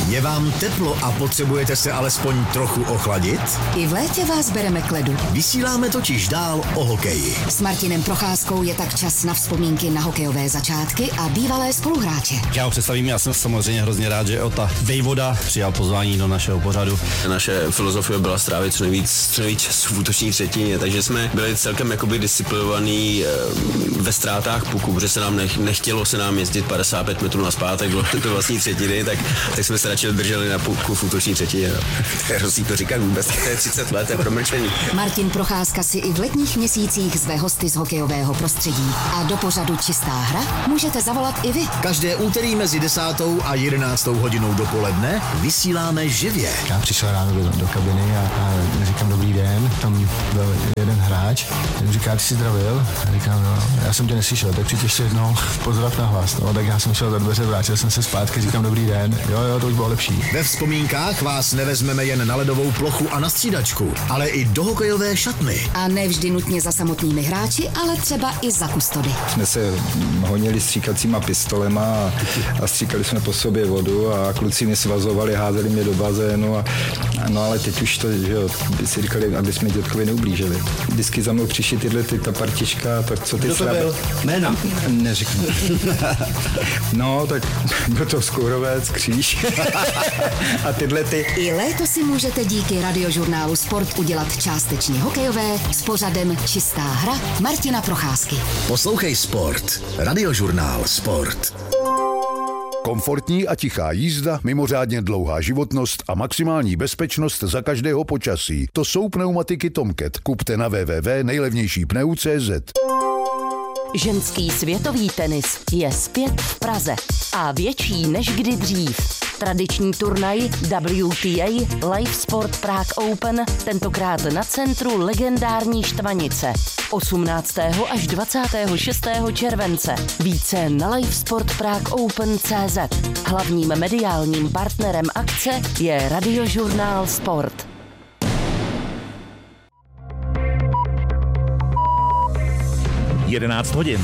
Je vám teplo a potřebujete se alespoň trochu ochladit? I v létě vás bereme k ledu. Vysíláme totiž dál o hokeji. S Martinem Procházkou je tak čas na vzpomínky na hokejové začátky a bývalé spoluhráče. Já ho představím, já jsem samozřejmě hrozně rád, že Ota Vejvoda přijal pozvání do našeho pořadu. Naše filozofie byla strávit co nejvíc času v útoční třetině, takže jsme byli celkem jakoby disciplinovaní ve ztrátách puku, protože se nám nechtělo se nám jezdit 55 metrů nazpátek do vlastní třetiny, tak jsme se radši drželi na puku v útoční třetině. No. Hrozí to říkat vůbec, to je 30 let, je promlčení. Martin Procházka si i v letních měsících zve hosty z hokejového prostředí. A do pořadu Čistá hra můžete zavolat i vy. Každé úterý mezi 10. a 11. hodinou dopoledne vysíláme živě. Já přišel ráno do kabiny a říkám dobrý den, tam byl jeden hráč, ten říká, ty jsi zdravil? A říkám, no, já jsem tě neslyšel, tak přijď ještě jednou pozdrav na hlas. No, tak já jsem šel za dveře, vrátil jsem se zpátky, říkám dobrý den, jo, to už bylo lepší. Ve vzpomínkách vás nevezmeme jen na ledovou plochu a na střídačku, ale i do hokejové šatny. A ne vždy nutně za samotnými hráči, ale třeba i za kustody. Jsme se honili stříkacíma pistolema a stříkali jsme po sobě vodu a kluci mě svazovali, házeli mě do bazénu no ale teď už to, že jo, by si říkali, aby jsme dětkovi neublížili. Vždycky za mnou přišli ta partička, tak co ty Kdo to byl? Jména? Neřeknu. No, tak byl to Skourovec, Kříž a tyhle ty. I léto si můžete díky radiožurnálu Sport udělat částečně hokejové s pořadem Čistá hra Martina Procházky. Poslouchej Sport. Radiožurnál Sport. Komfortní a tichá jízda, mimořádně dlouhá životnost a maximální bezpečnost za každého počasí. To jsou pneumatiky Tomcat. Kupte na www.nejlevnějšípneu.cz. Ženský světový tenis je zpět v Praze a větší než kdy dřív. Tradiční turnaj WTA Live Sport Prague Open tentokrát na centru legendární Štvanice 18. až 26. července. Více na livesportpragueopen.cz. Hlavním mediálním partnerem akce je Radiožurnál Sport. Jedenáct hodin.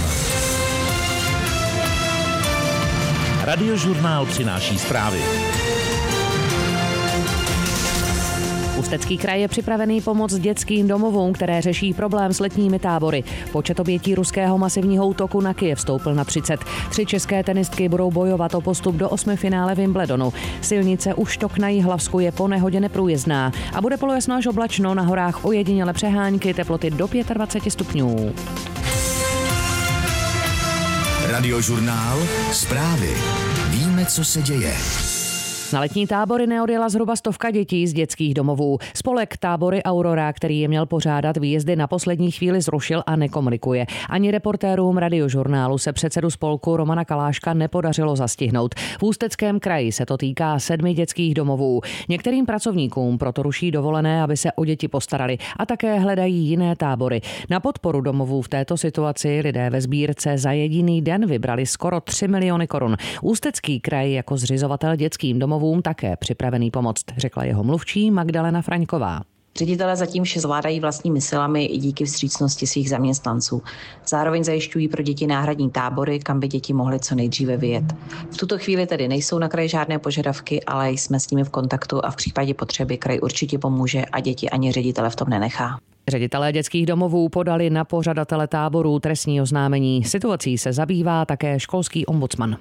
Radiožurnál přináší zprávy. Ústecký kraj je připravený pomoct dětským domovům, které řeší problém s letními tábory. Počet obětí ruského masivního útoku na Kyjev stoupl na 30. 3 české tenistky budou bojovat o postup do 8. finále Wimbledonu. Silnice u Štok na Jihlavsku je po nehodě neprůjezdná a bude polojasno až oblačno, na horách ojediněle přehánky, teploty do 25 stupňů. Radiožurnál Zprávy. Víme, co se děje. Na letní tábory neodjela zhruba 100 dětí z dětských domovů. Spolek Tábory Aurora, který je měl pořádat výjezdy, na poslední chvíli zrušil a nekomunikuje. Ani reportérům Radiožurnálu se předsedu spolku Romana Kaláška nepodařilo zastihnout. V Ústeckém kraji se to týká 7 dětských domovů. Některým pracovníkům proto ruší dovolené, aby se o děti postarali, a také hledají jiné tábory. Na podporu domovů v této situaci lidé ve sbírce za jediný den vybrali skoro 3 miliony korun. Ústecký kraj jako zřizovatel dětským domovům také připravený pomoct, řekla jeho mluvčí Magdalena Fraňková. Ředitelé zatím vše zvládají vlastními silami i díky vstřícnosti svých zaměstnanců. Zároveň zajišťují pro děti náhradní tábory, kam by děti mohly co nejdříve vyjet. V tuto chvíli tedy nejsou na kraji žádné požadavky, ale jsme s nimi v kontaktu a v případě potřeby kraj určitě pomůže a děti ani ředitele v tom nenechá. Ředitelé dětských domovů podali na pořadatele táborů trestní oznámení. Situací se zabývá také školský ombudsman.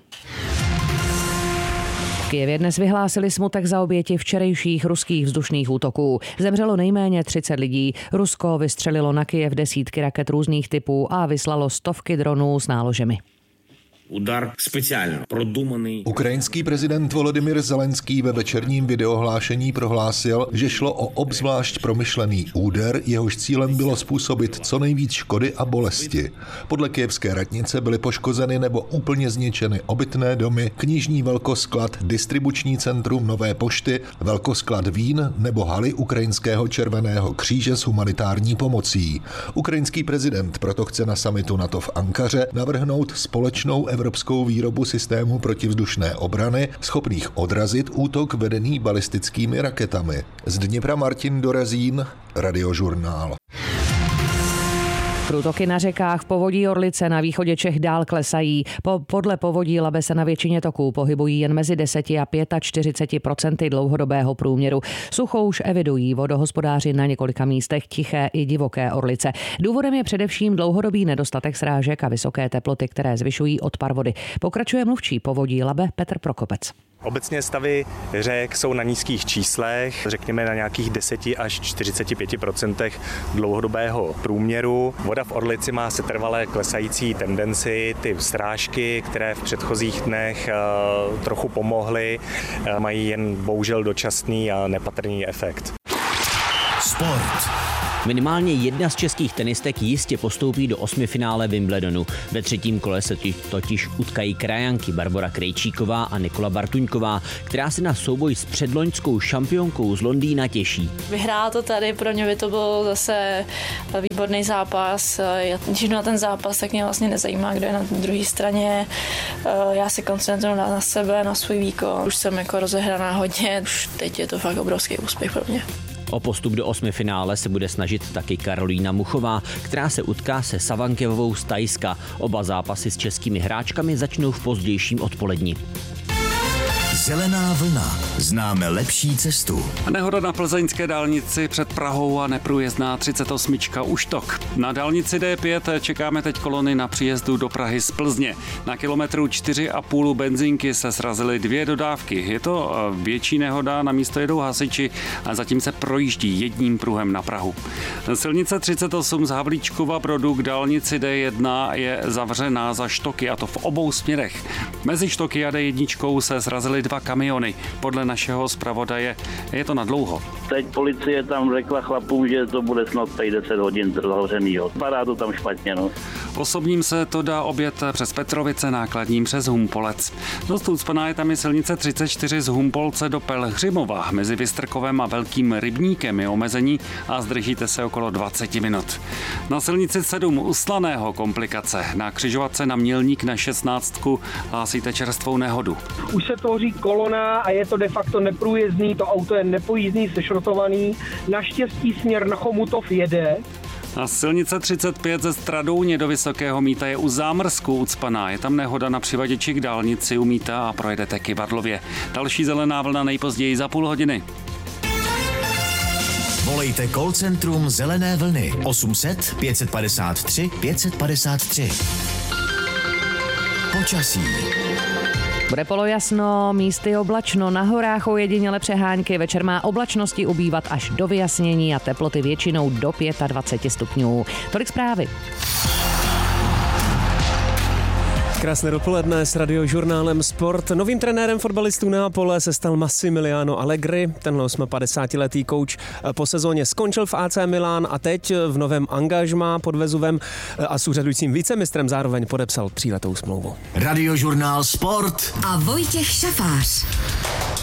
V Kyjevě dnes vyhlásili smutek za oběti včerejších ruských vzdušných útoků. Zemřelo nejméně 30 lidí. Rusko vystřelilo na Kyjev desítky raket různých typů a vyslalo stovky dronů s náložemi. Udar speciálně produmaný. Ukrajinský prezident Volodymyr Zelenský ve večerním videohlášení prohlásil, že šlo o obzvlášť promyšlený úder, jehož cílem bylo způsobit co nejvíc škody a bolesti. Podle kyjevské radnice byly poškozeny nebo úplně zničeny obytné domy, knižní velkosklad, distribuční centrum Nové pošty, velkosklad vín nebo haly Ukrajinského červeného kříže s humanitární pomocí. Ukrajinský prezident proto chce na summitu NATO v Ankaře navrhnout společnou evropskou výrobu systému protivzdušné obrany, schopných odrazit útok vedený balistickými raketami. Z Dněpra Martin Dorazín, Radiožurnál. Průtoky na řekách v povodí Orlice na východě Čech dál klesají. Podle povodí Labe se na většině toků pohybují jen mezi 10 a 45% dlouhodobého průměru. Sucho už evidují vodohospodáři na několika místech tiché i divoké Orlice. Důvodem je především dlouhodobý nedostatek srážek a vysoké teploty, které zvyšují odpar vody. Pokračuje mluvčí povodí Labe Petr Prokopec. Obecně stavy řek jsou na nízkých číslech, řekněme na nějakých 10 až 45% dlouhodobého průměru. Voda v Orlici má setrvalé klesající tendenci, ty srážky, které v předchozích dnech trochu pomohly, mají jen bohužel dočasný a nepatrný efekt. Sport. Minimálně jedna z českých tenistek jistě postoupí do 8. finále Wimbledonu. Ve třetím kole se totiž utkají krajanky Barbora Krejčíková a Nikola Bartuňková, která se na souboj s předloňskou šampionkou z Londýna těší. Vyhrát to tady, pro mě by to byl zase výborný zápas. Když jdu na ten zápas, tak mě vlastně nezajímá, kdo je na druhé straně. Já se koncentruju na sebe, na svůj výkon. Už jsem jako rozehraná hodně, už teď je to fakt obrovský úspěch pro mě. O postup do 8. finále se bude snažit taky Karolína Muchová, která se utká se Savankevovou z Thajska. Oba zápasy s českými hráčkami začnou v pozdějším odpoledni. Zelená vlna. Známe lepší cestu. Nehoda na plzeňské dálnici před Prahou a neprůjezdná 38. Uštok. Na dálnici D5 čekáme teď kolony na příjezdu do Prahy z Plzně. Na kilometru 4,5 benzinky se srazily 2 dodávky. Je to větší nehoda, na místo jedou hasiči a zatím se projíždí jedním pruhem na Prahu. Silnice 38 z Havlíčkova Brodu k dálnici D1 je zavřená za Štoky, a to v obou směrech. Mezi Štoky a D1 se srazily 2 kamiony. Podle našeho zpravodaje je to nadlouho. Teď policie tam řekla chlapům, že to bude snad 10 hodin zavřenýho. Padá to tam špatně, no. Osobním se to dá objet přes Petrovice, nákladním přes Humpolec. Dost ucpaná je tam i silnice 34 z Humpolce do Pelhřimova. Mezi Vystrkovem a Velkým Rybníkem je omezení a zdržíte se okolo 20 minut. Na silnici 7 u Slaného komplikace. Na křižovatce na Mělník na 16 hlásíte čerstvou nehodu. Už se tvoří kolona a je to de facto neprůjezdný, to auto je nepojízdný, sešrotovaný. Naštěstí směr na Chomutov jede. A silnice 35 ze Stradouně do Vysokého Mýta je u Zámrsku ucpaná. Je tam nehoda na přivaděči k dálnici u Mýta a projedete Kyvadlově. Další zelená vlna nejpozději za půl hodiny. Volejte call centrum Zelené vlny 800 553 553. Počasí. Bude polojasno, místy oblačno, na horách ojediněle přehánky, večer má oblačnosti ubývat až do vyjasnění a teploty většinou do 25 stupňů. Tolik zprávy. Krásné dopoledne s Radiožurnálem Sport. Novým trenérem fotbalistů Neapole se stal Massimiliano Allegri. Tenhle 58letý kouč po sezóně skončil v AC Milan a teď v novém angažmá pod Vezuvem a s úřadujícím vicemistrem zároveň podepsal 3letou smlouvu. Radiožurnál Sport a Vojtěch Šafář.